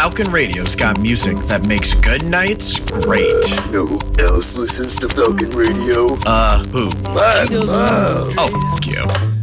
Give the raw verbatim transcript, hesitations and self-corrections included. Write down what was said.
Falcon Radio's got music that makes good nights great. Know who else listens to Falcon Radio? Uh, who? My mom. Oh, f*** you.